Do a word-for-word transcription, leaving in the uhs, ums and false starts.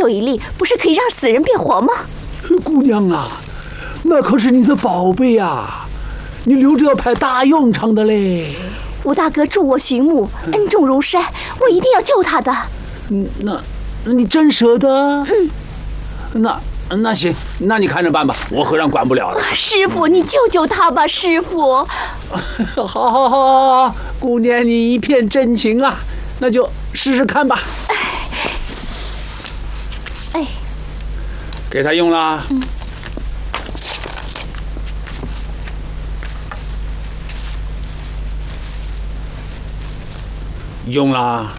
有一粒不是可以让死人变活吗？ 姑娘啊，那可是你的宝贝啊，你留着要派大用场的嘞。 吴大哥助我寻母，恩重如山，我一定要救他的。 嗯，那，那你真舍得？ 嗯， 那那行，那你看着办吧，我和尚管不了了。 师傅，你救救他吧，师傅。 好，好，好，好，好，姑娘你一片真情啊，那就试试看吧。 哎，哎， 给他用了。 嗯。 用了。